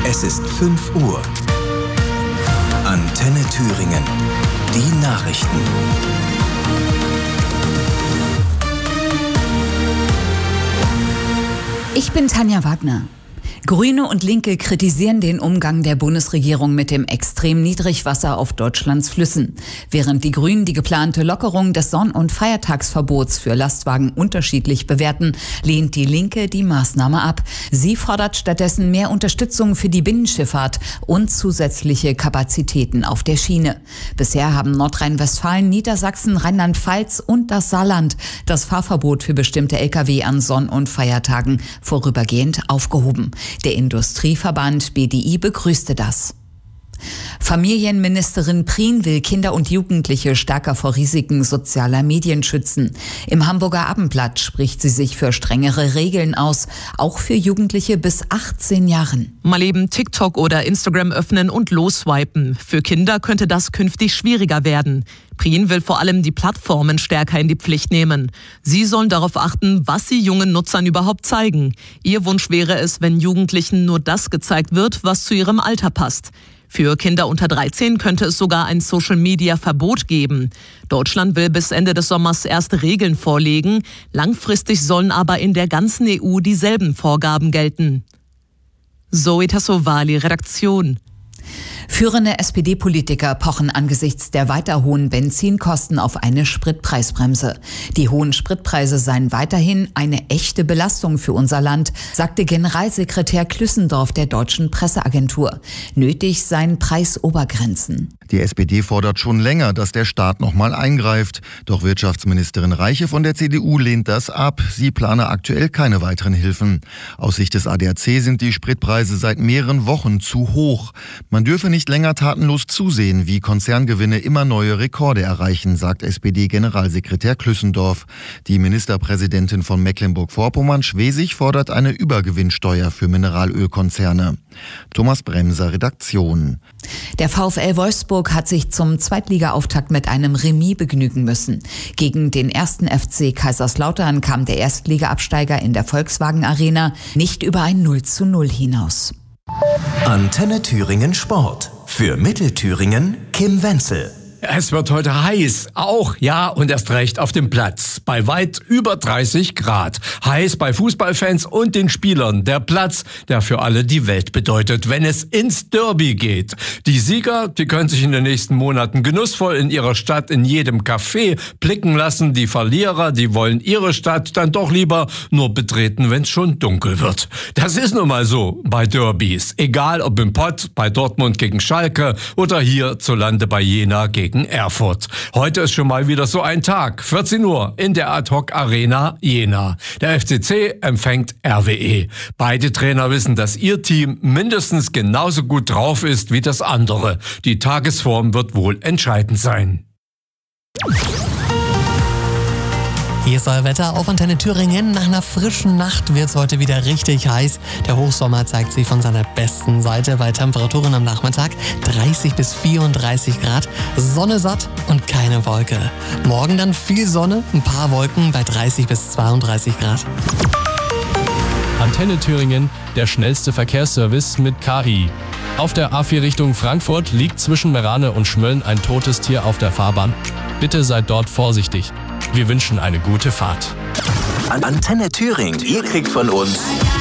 Es ist 5 Uhr. Antenne Thüringen. Die Nachrichten. Ich bin Tanja Wagner. Grüne und Linke kritisieren den Umgang der Bundesregierung mit dem extrem Niedrigwasser auf Deutschlands Flüssen. Während die Grünen die geplante Lockerung des Sonn- und Feiertagsverbots für Lastwagen unterschiedlich bewerten, lehnt die Linke die Maßnahme ab. Sie fordert stattdessen mehr Unterstützung für die Binnenschifffahrt und zusätzliche Kapazitäten auf der Schiene. Bisher haben Nordrhein-Westfalen, Niedersachsen, Rheinland-Pfalz und das Saarland das Fahrverbot für bestimmte Lkw an Sonn- und Feiertagen vorübergehend aufgehoben. Der Industrieverband BDI begrüßte das. Familienministerin Prien will Kinder und Jugendliche stärker vor Risiken sozialer Medien schützen. Im Hamburger Abendblatt spricht sie sich für strengere Regeln aus, auch für Jugendliche bis 18 Jahren. Mal eben TikTok oder Instagram öffnen und losswipen. Für Kinder könnte das künftig schwieriger werden. Prien will vor allem die Plattformen stärker in die Pflicht nehmen. Sie sollen darauf achten, was sie jungen Nutzern überhaupt zeigen. Ihr Wunsch wäre es, wenn Jugendlichen nur das gezeigt wird, was zu ihrem Alter passt. Für Kinder unter 13 könnte es sogar ein Social-Media-Verbot geben. Deutschland will bis Ende des Sommers erste Regeln vorlegen. Langfristig sollen aber in der ganzen EU dieselben Vorgaben gelten. Zoe Tassovali, Redaktion. Führende SPD-Politiker pochen angesichts der weiter hohen Benzinkosten auf eine Spritpreisbremse. Die hohen Spritpreise seien weiterhin eine echte Belastung für unser Land, sagte Generalsekretär Klüssendorf der Deutschen Presseagentur. Nötig seien Preisobergrenzen. Die SPD fordert schon länger, dass der Staat nochmal eingreift. Doch Wirtschaftsministerin Reiche von der CDU lehnt das ab. Sie plane aktuell keine weiteren Hilfen. Aus Sicht des ADAC sind die Spritpreise seit mehreren Wochen zu hoch. Man dürfe nicht länger tatenlos zusehen, wie Konzerngewinne immer neue Rekorde erreichen, sagt SPD-Generalsekretär Klüssendorf. Die Ministerpräsidentin von Mecklenburg-Vorpommern, Schwesig, fordert eine Übergewinnsteuer für Mineralölkonzerne. Thomas Bremser, Redaktion. Der VfL Wolfsburg hat sich zum Zweitliga-Auftakt mit einem Remis begnügen müssen. Gegen den 1. FC Kaiserslautern kam der Erstliga-Absteiger in der Volkswagen Arena nicht über ein 0:0 hinaus. Antenne Thüringen Sport. Für Mittelthüringen Kim Wenzel. Es wird heute heiß, und erst recht auf dem Platz, bei weit über 30 Grad. Heiß bei Fußballfans und den Spielern. Der Platz, der für alle die Welt bedeutet, wenn es ins Derby geht. Die Sieger, die können sich in den nächsten Monaten genussvoll in ihrer Stadt in jedem Café blicken lassen. Die Verlierer, die wollen ihre Stadt dann doch lieber nur betreten, wenn es schon dunkel wird. Das ist nun mal so bei Derbys. Egal ob im Pott, bei Dortmund gegen Schalke oder hierzulande bei Jena gegen Erfurt. Heute ist schon mal wieder so ein Tag. 14 Uhr in der Ad-Hoc-Arena Jena. Der FCC empfängt RWE. Beide Trainer wissen, dass ihr Team mindestens genauso gut drauf ist wie das andere. Die Tagesform wird wohl entscheidend sein. Hier ist euer Wetter auf Antenne Thüringen. Nach einer frischen Nacht wird es heute wieder richtig heiß. Der Hochsommer zeigt sich von seiner besten Seite bei Temperaturen am Nachmittag 30 bis 34 Grad, Sonne satt und keine Wolke. Morgen dann viel Sonne, ein paar Wolken bei 30 bis 32 Grad. Antenne Thüringen, der schnellste Verkehrsservice mit KI. Auf der A4 Richtung Frankfurt liegt zwischen Merane und Schmölln ein totes Tier auf der Fahrbahn. Bitte seid dort vorsichtig. Wir wünschen eine gute Fahrt. Antenne Thüringen, ihr kriegt von uns